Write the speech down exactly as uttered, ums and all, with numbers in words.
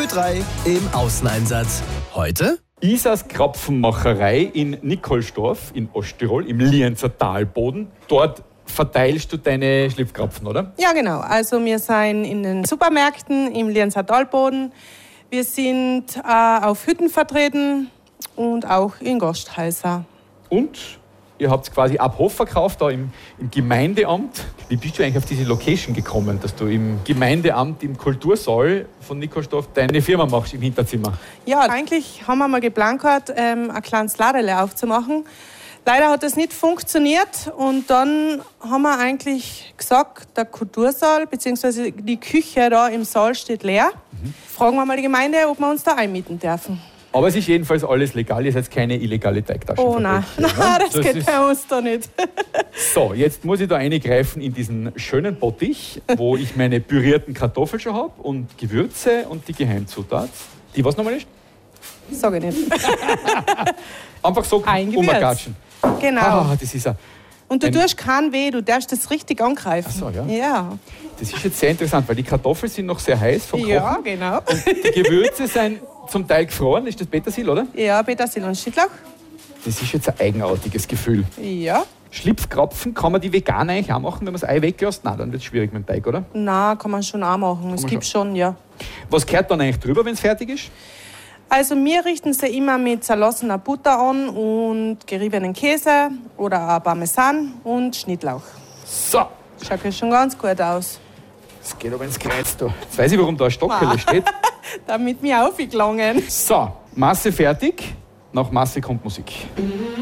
Ö drei im Außeneinsatz. Heute Isas Krapfenmacherei in Nikolsdorf in Osttirol im Lienzer Talboden. Dort verteilst du deine Schlipfkrapfen, oder? Ja, genau. Also wir sind in den Supermärkten im Lienzer Talboden. Wir sind äh, auf Hütten vertreten und auch in Gasthäusern. Und ihr habt quasi ab Hof verkauft, da im, im Gemeindeamt. Wie bist du eigentlich auf diese Location gekommen, dass du im Gemeindeamt, im Kultursaal von Nikolsdorf deine Firma machst im Hinterzimmer? Ja, eigentlich haben wir mal geplant gehabt, ähm, ein kleines Ladele aufzumachen. Leider hat das nicht funktioniert und dann haben wir eigentlich gesagt, der Kultursaal bzw. die Küche da im Saal steht leer. Mhm. Fragen wir mal die Gemeinde, ob wir uns da einmieten dürfen. Aber es ist jedenfalls alles legal, ihr seid keine illegale Teigtaschen. Oh nein, nein, das, das geht bei uns da nicht. So, jetzt muss ich da eingreifen in diesen schönen Bottich, wo ich meine pürierten Kartoffeln schon habe und Gewürze und die Geheimzutat. Die was nochmal ist? Sag ich nicht. Einfach so umgatschen. Genau. Ah, das ist ein, und du ein tust keinen weh, du darfst das richtig angreifen. Ach so, ja. Ja. Das ist jetzt sehr interessant, weil die Kartoffeln sind noch sehr heiß vom Kochen. Ja, genau. Und die Gewürze sind zum Teil gefroren. Ist das Petersil, oder? Ja, Petersil und Schnittlauch. Das ist jetzt ein eigenartiges Gefühl. Ja. Schlipfkrapfen, kann man die vegan eigentlich auch machen, wenn man das Ei weglässt? Nein, dann wird es schwierig mit dem Teig, oder? Nein, kann man schon auch machen. Es gibt schon, ja. Was gehört dann eigentlich drüber, wenn es fertig ist? Also wir richten sie immer mit zerlassener Butter an und geriebenen Käse oder auch Parmesan und Schnittlauch. So. Schaut ja schon ganz gut aus. Das geht aber ins Kreuz da. Jetzt weiß ich, warum da ein Stockerle steht. Damit wir aufgelangen. So, Masse fertig. Nach Masse kommt Musik.